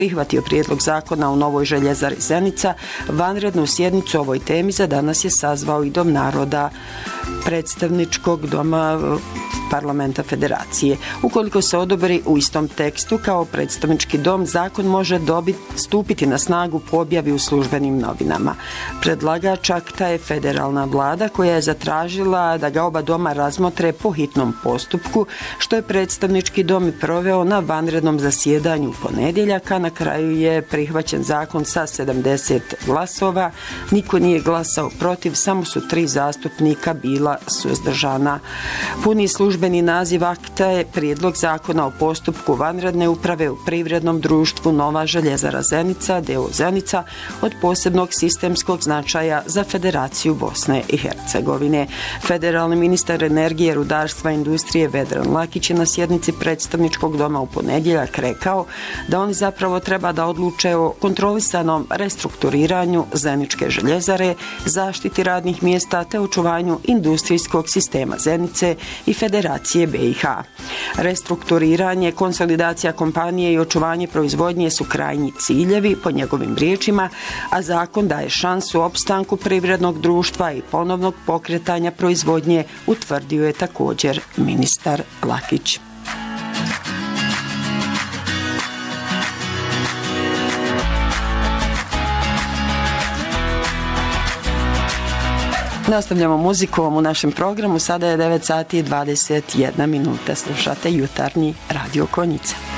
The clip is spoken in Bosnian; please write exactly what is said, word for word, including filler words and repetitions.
prihvatio prijedlog zakona o novoj željezari Zenica. Vanrednu sjednicu o ovoj temi za danas je sazvao i Dom naroda predstavničkog doma Parlamenta Federacije. Ukoliko se odobri u istom tekstu kao predstavnički dom, zakon može dobiti, stupiti na snagu po objavi u službenim novinama. Predlagač akta je federalna vlada koja je zatražila da ga oba doma razmotre po hitnom postupku, što je predstavnički dom i proveo na vanrednom zasjedanju u ponedjeljak, a na kraju je prihvaćen zakon sa sedamdeset glasova. Niko nije glasao protiv, samo su tri zastupnika bila suzdržana. Puni službeni naziv akta je Prijedlog zakona o postupku vanredne uprave u privrednom društvu Nova željezara Zenica, d o o Zenica, od posebnog sistemskog značaja za Federaciju Bosne i Hercegovine. Federalni ministar energije, rudarstva i industrije Vedran Lakić je na sjednici predstavničkog doma u ponedjeljak rekao da oni zapravo treba da odluče o kontrolisanom restrukturiranju Zeničke željezare, zaštiti radnih mjesta te očuvanju industrijskog sistema Zenice i Federacije B i H. Restrukturiranje, konsolidacija kompanije i očuvanje proizvodnje su krajnji ciljevi, po njegovim riječima, a zakon daje šansu opstanku privrednog društva i ponovnog pokretanja proizvodnje, utvrdio je također ministar Lakić. Nastavljamo muzikom u našem programu. Sada je devet sati i dvadeset jedna minuta. Slušate jutarnji Radio Konjica.